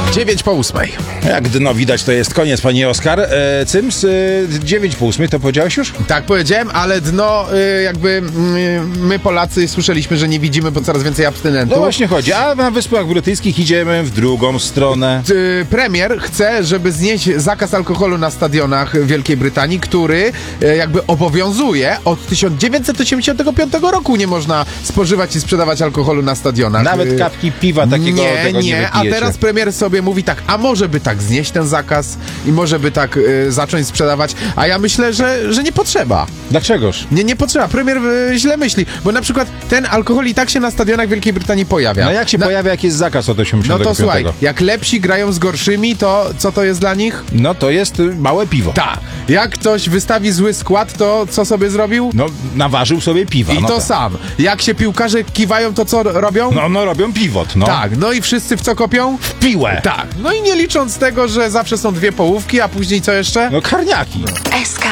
9:08. Jak dno widać, to jest koniec, panie Oskar. Cyms, 9:08, to powiedziałeś już? Tak powiedziałem, ale dno jakby my Polacy słyszeliśmy, że nie widzimy, bo coraz więcej abstynentów. No właśnie chodzi, a na Wyspach Brytyjskich idziemy w drugą stronę. Premier chce, żeby znieść zakaz alkoholu na stadionach Wielkiej Brytanii, który jakby obowiązuje od 1985 roku. Nie można spożywać i sprzedawać alkoholu na stadionach. Nawet kapki piwa takiego tego nie a wypijecie. teraz premier sobie mówi tak, a może by tak znieść ten zakaz i może by tak zacząć sprzedawać, a ja myślę, że nie potrzeba. Dlaczegoż? Nie potrzeba. Premier źle myśli, bo na przykład ten alkohol i tak się na stadionach Wielkiej Brytanii pojawia. No jak się pojawia, jak jest zakaz od 85? No to słuchaj, jak lepsi grają z gorszymi, to co to jest dla nich? No to jest małe piwo. Tak. Jak ktoś wystawi zły skład, to co sobie zrobił? No naważył sobie piwa. I no to tak. sam. Jak się piłkarze kiwają, to co robią? No robią piwot, no. Tak, no i wszyscy w co kopią? W piłę. Tak. No i nie licząc tego, że zawsze są dwie połówki, a później co jeszcze? No karniaki. SK